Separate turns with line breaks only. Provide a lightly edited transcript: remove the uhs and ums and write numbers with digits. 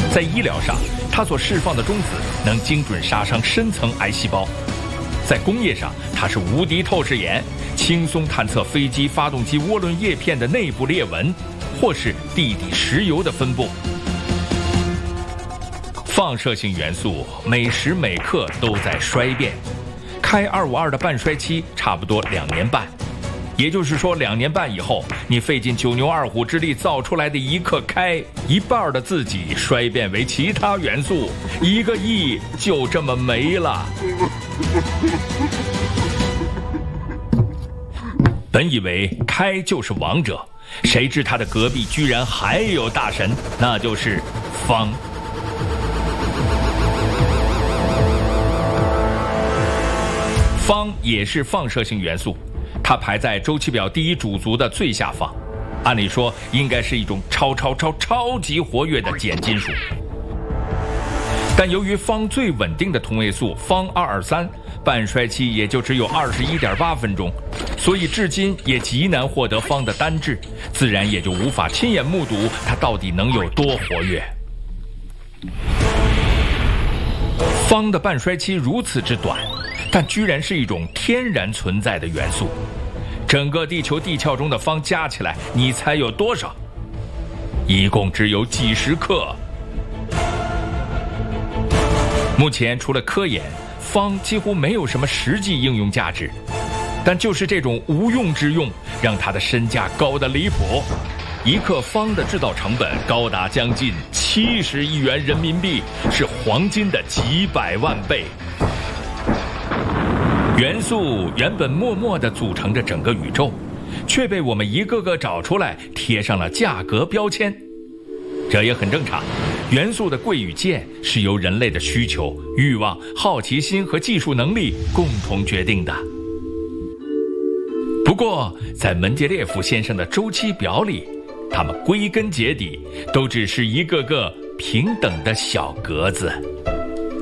在医疗上，它所释放的中子能精准杀伤深层癌细胞；在工业上，它是无敌透视眼，轻松探测飞机发动机涡轮叶片的内部裂纹，或是地底石油的分布。放射性元素每时每刻都在衰变，开252的半衰期差不多2年半，也就是说2年半以后，你费尽9牛2虎之力造出来的一克开，一半的自己衰变为其他元素，1个亿就这么没了。本以为开就是王者，谁知他的隔壁居然还有大神，那就是方。方也是放射性元素，它排在周期表第一主族的最下方，按理说应该是一种超级活跃的碱金属。但由于方最稳定的同位素方223半衰期也就只有21.8分钟，所以至今也极难获得方的单质，自然也就无法亲眼目睹它到底能有多活跃。方的半衰期如此之短，但居然是一种天然存在的元素。整个地球地壳中的方加起来，你猜有多少？一共只有几十克。目前除了科研，方几乎没有什么实际应用价值，但就是这种无用之用，让它的身价高得离谱。1克方的制造成本高达将近70亿元人民币，是黄金的几百万倍。元素原本默默地组成着整个宇宙，却被我们一个个找出来，贴上了价格标签。这也很正常，元素的贵与贱是由人类的需求、欲望、好奇心和技术能力共同决定的。不过，在门捷列夫先生的周期表里，它们归根结底都只是一个个平等的小格子。